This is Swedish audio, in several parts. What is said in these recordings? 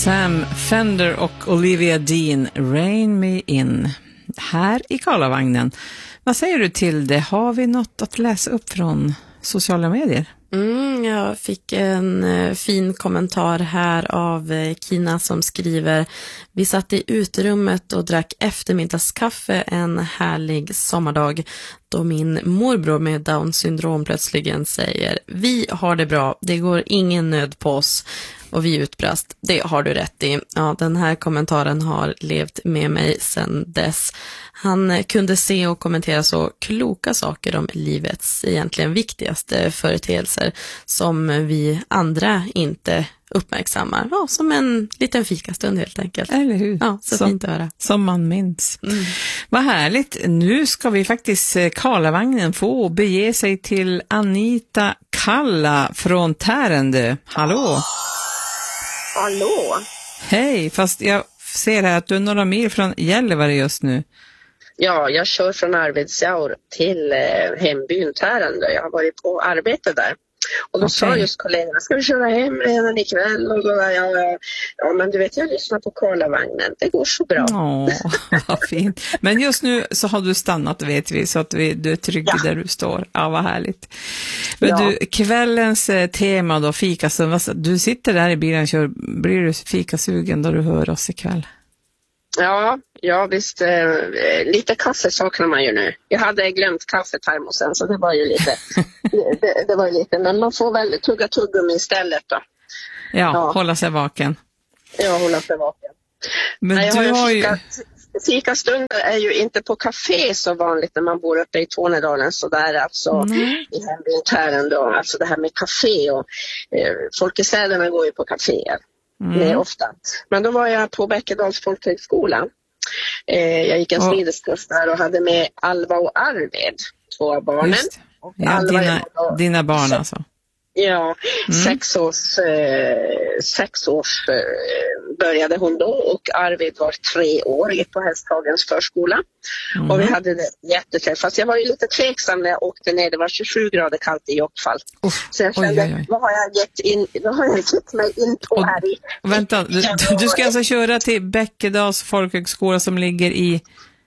Sam Fender och Olivia Dean, Rain Me In, här i Karlavagnen. Vad säger du till det? Har vi något att läsa upp från sociala medier? Jag fick en fin kommentar här av Kina som skriver: vi satt i uterummet och drack eftermiddagskaffe en härlig sommardag då min morbror med Downs syndrom plötsligen säger: vi har det bra, det går ingen nöd på oss. Och vi utbrast: det har du rätt i. Ja, den här kommentaren har levt med mig sedan dess. Han kunde se och kommentera så kloka saker om livets egentligen viktigaste företeelser som vi andra inte uppmärksammar. Ja, som en liten fikastund helt enkelt. Eller hur? Ja, så fint att höra. Som man minns. Vad härligt. Nu ska vi faktiskt, Karlavagnen, få bege sig till Anita Kalla från Tärendö. Hallå? Hallå? Hej, fast jag ser här att du är några mil från Gällivare just nu. Ja, jag kör från Arvidsjaur till hembyn Tärendö. Jag har varit på arbete där. Och då sa just kollegorna: ska vi köra hem redan ikväll? Och då ja, men du vet, jag lyssnar på Karlavagnen. Det går så bra. Vad fint. Men just nu så har du stannat, vet vi, så att du är trygg där du står. Ja, vad härligt. Men du, kvällens tema då, fikastund. Du sitter där i bilen och kör. Blir du fikasugen då du hör oss ikväll? Ja, visst. Lite kaffe saknar man ju nu. Jag hade glömt kaffetermosen, så det var ju lite... det var ju lite, men man får väl tugga tuggummi istället då. Ja, hålla sig vaken. Ja, hålla sig vaken. Men du har ju... Fikastunder är ju inte på café så vanligt när man bor uppe i Tornedalen, så där alltså i hembyn Tärendö. Alltså det här med café och folk i städerna går ju på kaféer. Det är ofta. Men då var jag på Bäckedals folkhögskola. Jag gick en smideskurs där och hade med Alva och Arvid, 2 av barnen. Ja, dina barn alltså. Ja, 6 års började hon då, och Arvid var 3 år, gick på Hästhagens förskola. Och vi hade det jättetrevligt. Fast jag var ju lite tveksam när jag åkte ner. Det var 27 grader kallt i Jokkfall. Så jag kände, vad har jag gett mig in på här i... Vänta, du ska alltså köra till Bäckedals folkhögskola som ligger i...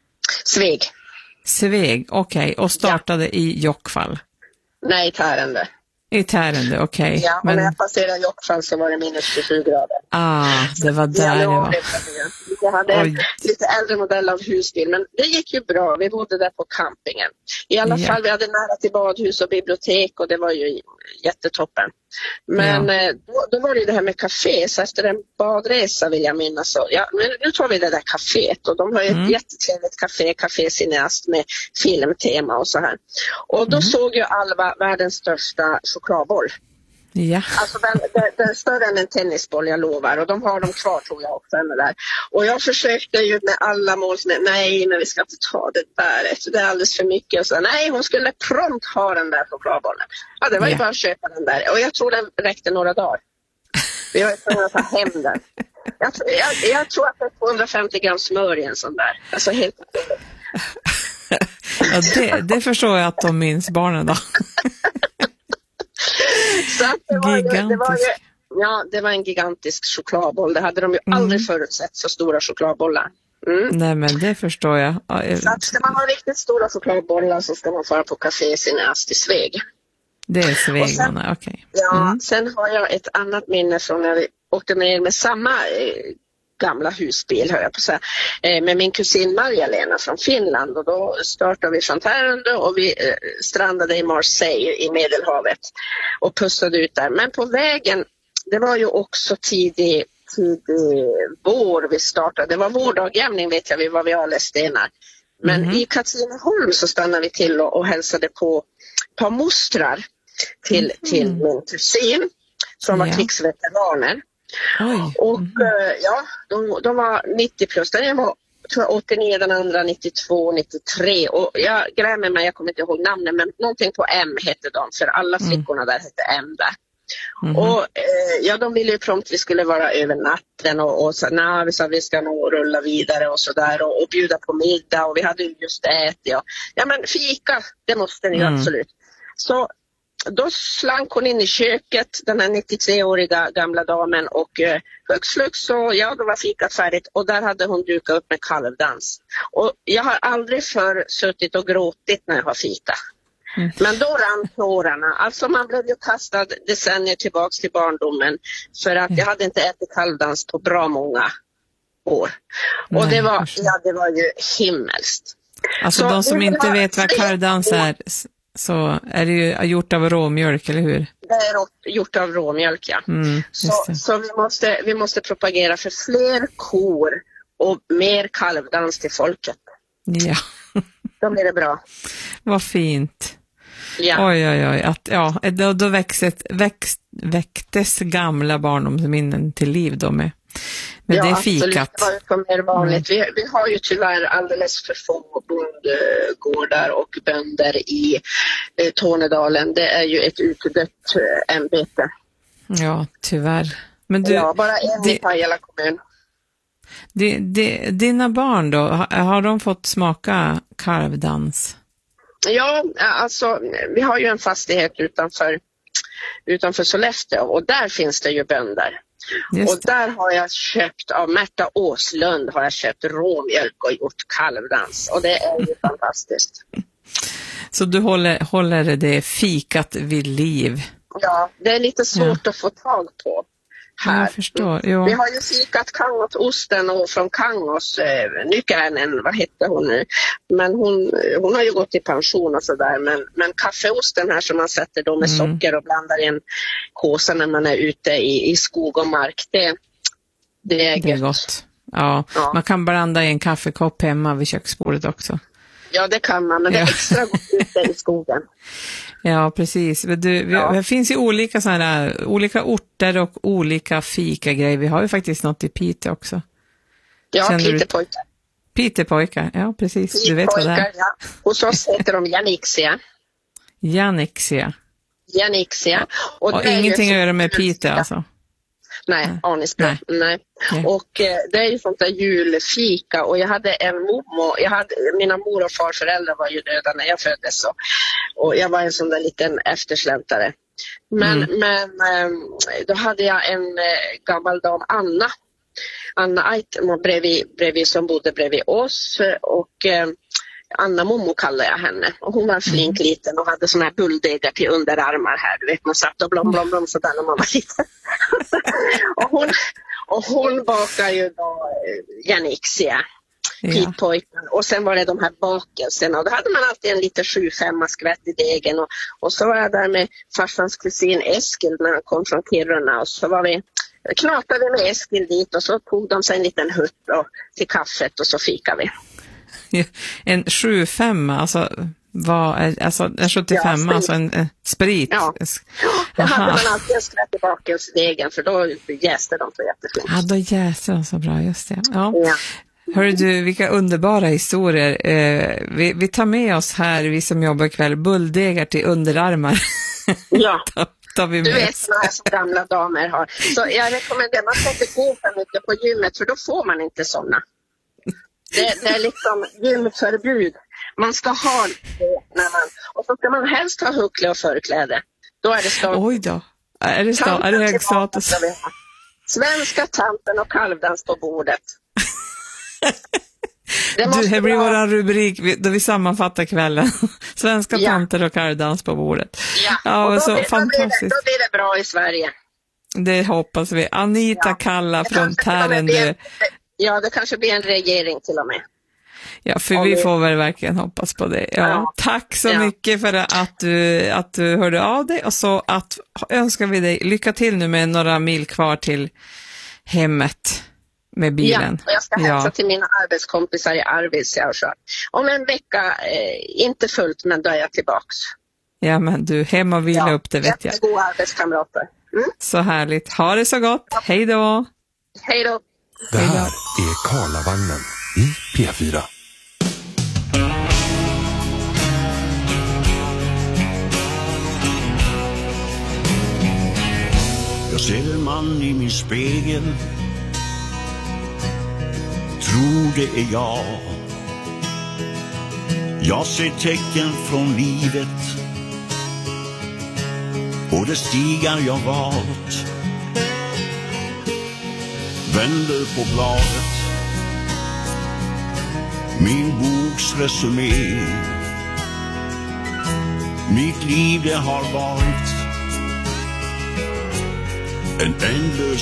Sveg, okej. Och startade i Jokkfall? Nej, Tärendö. I Tärendö, okej. Ja, men när jag passerade Jokkfall så var det minus 27 grader. Det var där det var. Jag hade en lite äldre modell av husbil, men det gick ju bra. Vi bodde där på campingen. I alla fall, vi hade nära till badhus och bibliotek, och det var ju jättetoppen. Men då var det ju det här med café, så efter en badresa vill jag minnas så. Ja, men nu tar vi det där caféet, och de har ju ett jättetrevligt café Cineast med filmtema och så här. Och då såg ju Alva världens största chokladboll. Ja. Alltså den är större än en tennisboll, jag lovar. Och de har dem kvar, tror jag också. Där. Och jag försökte ju med alla mål, nej, men vi ska inte ta det där. Det är alldeles för mycket. Och så, nej, hon skulle prompt ha den där chokladbollen. Ja, det var ju bara att köpa den där. Och jag tror den räckte några dagar. Vi har ju tvungna att ta hem den. Jag tror att det är 250 gram smör i en sån där. Alltså helt det förstår jag att de minns barnen då. Så det var en gigantisk chokladboll. Det hade de ju aldrig förutsett, så stora chokladbollar. Nej, men det förstår jag. Så att ska man ha riktigt stora chokladbollar så ska man fara på café Cineast i Sveg. Det är Sveg, okej. Ja, sen har jag ett annat minne från när vi åkte ner med samma gamla husbil, hör jag på säga, med min kusin Marja-Lena från Finland. Och då startade vi från Tärendö och vi strandade i Marseille i Medelhavet och pussade ut där. Men på vägen, det var ju också tidig vår vi startade. Det var vårdagjämning, vet jag, vi var vid Alestenar. Men i Katrineholm så stannade vi till och hälsade på ett par mostrar till min kusin som var krigsveteraner. Och de var 90 plus. Den var 89, den andra 92, 93. Och jag grämer mig, jag kommer inte ihåg namnen, men någonting på M hette de, för alla flickorna där hette M där. Och de ville ju prompt vi skulle vara över natten och så, vi sa vi ska nog rulla vidare och sådär och bjuda på middag, och vi hade ju just ätit. Ja men fika, det måste ni absolut. Så då slank hon in i köket, den här 93-åriga gamla damen, och högst flux så då var fikat färdigt och där hade hon dukat upp med kalvdans. Och jag har aldrig förr suttit och gråtit när jag har fikat. Men då rann tårarna. Alltså man blev ju kastad decennier tillbaks till barndomen för att jag hade inte ätit kalvdans på bra många år. Och det var ju himmelskt. Alltså så de som inte vet vad kalvdans är, så är det ju gjort av råmjölk, eller hur? Det är gjort av råmjölk, ja. Så vi måste propagera för fler kor och mer kalvdans till folket. Ja. Då blir det bra. Vad fint. Ja. Oj. Då väcktes gamla barndomsminnen till liv då med det fikat. Det var ju för mer vanligt. Vi har ju tyvärr alldeles för få bondgårdar och bönder i Tornedalen. Det är ju ett utdött ämbete. Ja, tyvärr. Men bara en i Pajala kommun. Dina barn då, har de fått smaka kalvdans? Ja, alltså vi har ju en fastighet utanför Sollefteå och där finns det ju bönder. Och där har jag köpt av Märta Åslund råmjölk och gjort kalvdans och det är ju fantastiskt. Så du håller det fikat vid liv? Ja, det är lite svårt att få tag på här. Jag förstår, ja. Vi har ju fikat Kangotosten och från Kangos Nykänen, vad heter hon nu? Men hon har ju gått i pension och sådär. Men kaffeosten här som man sätter då med socker och blandar i en kåsa när man är ute i skog och mark, det är gott. Ja, man kan blanda i en kaffekopp hemma vid köksbordet också. Ja, det kan man, men det är extra gott ute i skogen. Ja, precis. Det finns ju olika orter och olika fikagrejer. Vi har ju faktiskt något i Piteå också. Ja, Pitepojkar. Pitepojkar, ja precis. Du vet vad det är. Ja. Hos oss heter de Janixia. Och ingenting att göra med Piteå alltså? Nej, aningsbra. Nej. Och det är ju sånt där julfika och jag hade en mormor, mina mor- och farföräldrar var ju döda när jag föddes och jag var en sån där liten eftersläntare. Men då hade jag en gammal dam, Anna Aitemo bredvid som bodde bredvid oss och Anna Momo kallar jag henne och hon var flink liten och hade såna här bulldegar till underarmar här, du vet man satt och blom sådär när man var liten. och hon bakar ju då Janixia, Pitpojken, och sen var det de här bakelserna och då hade man alltid en liten 7-5 skvätt i degen och så var jag där med farsans kusin Eskil när han kom från Kiruna och så knatade vi med Eskil dit och så tog de sig en liten hutt till kaffet och så fikade vi. En 7-5, alltså en 75, alltså en sprit. Ja, det hade man alltid en skvätt i bakelsdegen för då jäste de så jättefint. Ja, då jäste de så bra, just det. Ja. Hörru du, vilka underbara historier. Vi tar med oss här, vi som jobbar ikväll, bulldegar till underarmar. Ja. tar vi med. Du vet sådana här som gamla damer har. Så jag rekommenderar, man ska inte gå för mycket på gymmet för då får man inte sådana. Det är liksom gymförbud. Man ska ha det och så ska man helst ha huckle och förkläde. Då är det status. Oj då. Är det hög status? Svenska tanten och kalvdans på bordet. Här blir våran rubrik då vi sammanfattar kvällen. Svenska tanter och kalvdans på bordet. Ja, och så fantastiskt. Då blir det bra i Sverige. Det hoppas vi. Anita Kalla från Tärendö. Ja, det kanske blir en regering till och med. Ja, för vi får väl verkligen hoppas på det. Ja, tack så mycket för att du hörde av dig och så önskar vi dig lycka till nu med några mil kvar till hemmet med bilen. Ja, och jag ska hälsa till mina arbetskompisar i Arvidsjaur. Om en vecka, inte fullt, men då är jag tillbaks. Ja, men du, hem och vila upp det vet jag. Jättegoda arbetskamrater. Så härligt. Ha det så gott. Hej då. Hej då. Det här är Karlavagnen i P4. Jag ser en man i min spegel. Tror det är jag. Jag ser tecken från livet. och de stigar jag valt. Vänder på bladet, min boks resumé. Mitt liv det har varit en ändlös